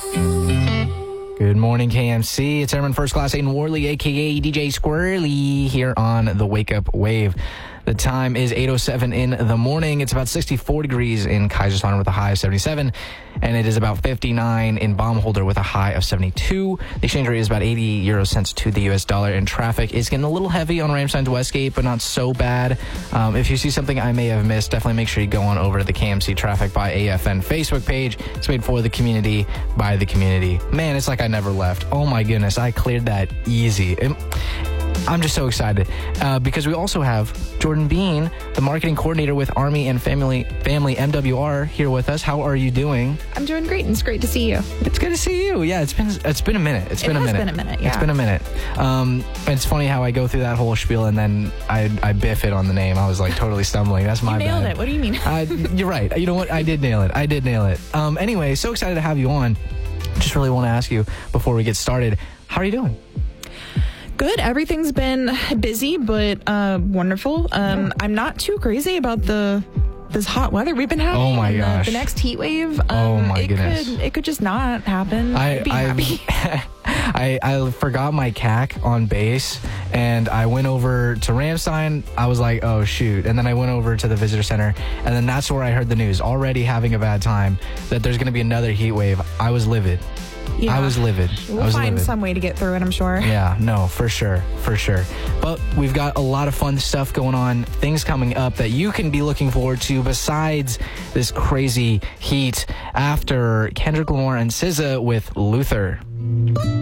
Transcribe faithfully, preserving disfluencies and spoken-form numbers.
Good morning, K M C. It's Airman First Class Aiden Worley, a k a. D J Squirrely, here on the Wake Up Wave. The time is eight oh seven in the morning. It's about sixty-four degrees in Kaiserslautern with a high of seventy-seven, and it is about fifty-nine in Baumholder with a high of seventy-two. The exchange rate is about eighty euro cents to the U S dollar, and traffic is getting a little heavy on Ramstein to Westgate, but not so bad. Um, if you see something I may have missed, definitely make sure you go on over to the K M C Traffic by A F N Facebook page. It's made for the community, by the community. Man, it's like I never left. Oh my goodness, I cleared that easy. It, I'm just so excited uh, because we also have Jordan Bean, the marketing coordinator with Army and Family Family M W R, here with us. How are you doing? I'm doing great, and it's great to see you. It's good to see you. Yeah, it's been it's been a minute. It's it been a has minute. been a minute. Yeah, it's been a minute. Um, it's funny how I go through that whole spiel and then I I biff it on the name. I was like totally stumbling. That's my you nailed bad. it. What do you mean? uh, you're right. You know what? I did nail it. I did nail it. Um, anyway, so excited to have you on. Just really want to ask you before we get started, how are you doing? Good. Everything's been busy, but uh, wonderful. Um, I'm not too crazy about the this hot weather we've been having. Oh my and gosh! The, the next heat wave. Um, oh my it goodness! Could, it could just not happen. I I'd be I, happy. I I forgot my C A C on base, and I went over to Ramstein. I was like, oh shoot! And then I went over to the visitor center, and then that's where I heard the news. Already having a bad time that there's going to be another heat wave. I was livid. Yeah. I was livid. We'll I was find livid. some way to get through it, I'm sure. Yeah, no, for sure, for sure. But we've got a lot of fun stuff going on, things coming up that you can be looking forward to besides this crazy heat after Kendrick Lamar and S Z A with Luther.